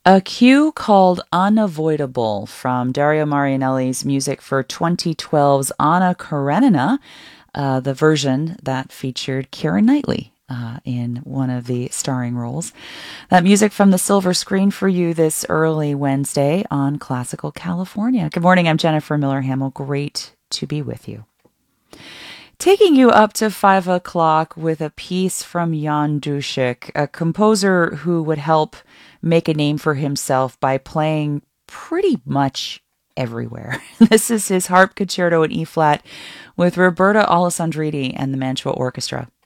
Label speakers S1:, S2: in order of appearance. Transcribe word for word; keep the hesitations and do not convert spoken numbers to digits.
S1: A cue called Unavoidable from Dario Marianelli's music for twenty twelve's Anna Karenina, uh, the version that featured Keira Knightley uh, in one of the starring roles. That music from the silver screen for you this early Wednesday on Classical California. Good morning, I'm Jennifer Miller Hamill. Great to be with you. Taking you up to five o'clock with a piece from Jan Dušek, a composer who would help make a name for himself by playing pretty much everywhere. This is his harp concerto in E-flat with Roberta Alessandrini and the Mantua Orchestra.